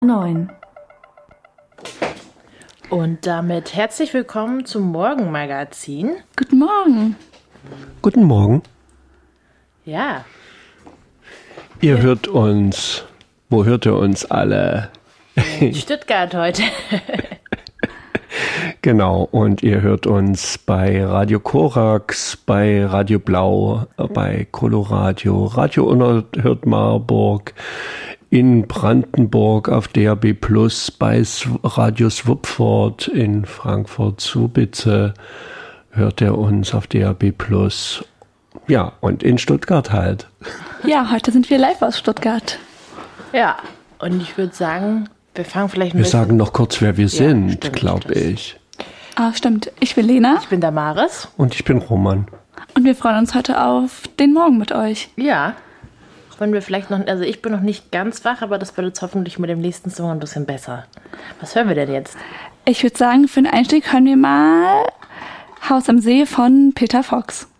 9. Und damit herzlich willkommen zum Morgenmagazin. Guten Morgen. Guten Morgen. Ja. Ihr hört uns, wo hört ihr uns alle? In Stuttgart heute. Genau, und ihr hört uns bei Radio Korax, bei Radio Blau, bei Coloradio, Radio Unerhört Marburg, in Brandenburg auf DAB+, bei Radio Swupford in Frankfurt-Subitze hört ihr uns auf DAB+. Ja, und in Stuttgart halt. Ja, heute sind wir live aus Stuttgart. Ja, und ich würde sagen, wir fangen vielleicht Wir sagen noch kurz, wer wir sind, glaube ich. Ah, stimmt. Ich bin Lena. Ich bin Damaris. Und ich bin Roman. Und wir freuen uns heute auf den Morgen mit euch. Ja. Auch wenn wir vielleicht noch, also ich bin noch nicht ganz wach, aber das wird jetzt hoffentlich mit dem nächsten Song ein bisschen besser. Was hören wir denn jetzt? Ich würde sagen, für den Einstieg hören wir mal Haus am See von Peter Fox.